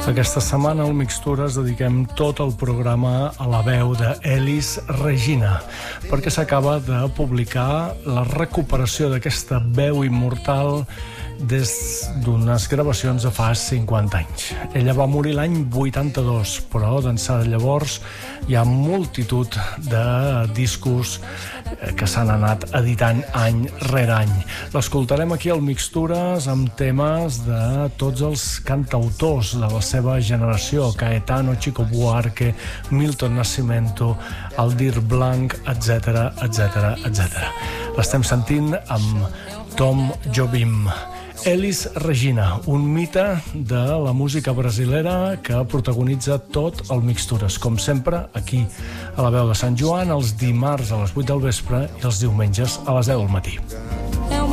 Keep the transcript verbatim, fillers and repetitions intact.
Aquesta setmana al Mixtures dediquem tot el programa a la veu d'Elis Regina, perquè s'acaba de publicar la recuperació d'aquesta veu immortal des d'unes gravacions de fa cinquanta anys. Ella va morir l'any vuitanta-dos, però d'ençà de llavors hi ha multitud de discos que s'han anat editant any rere any. L'escoltarem aquí al Mixtures amb temes de tots els cantautors de la seva generació: Caetano, Chico Buarque, Milton Nascimento, Aldir Blanc, etcètera, etcètera, etcètera. L'estem sentint amb Tom Jobim. Elis Regina, un mite de la música brasilera que protagonitza tot el Mixtures, com sempre, aquí a la veu de Sant Joan, els dimarts a les vuit del vespre i els diumenges a les deu del matí.